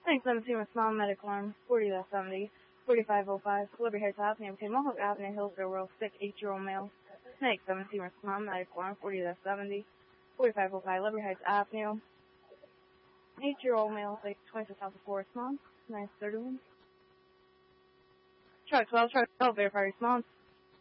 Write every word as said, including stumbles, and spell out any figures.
Thanks, seventeen Response Medical Arm, forty seventy, forty-five oh five, Liberty Heights Avenue, between Mohawk Avenue, Hillsborough Road, sick eight-year-old male. Snake, seventeen Response Medical Arm, forty seventy, forty-five oh five, Liberty Heights Avenue, eight-year-old male, like twenty-six thousand four response, nine thirty-one. Truck twelve, truck twelve, verify response.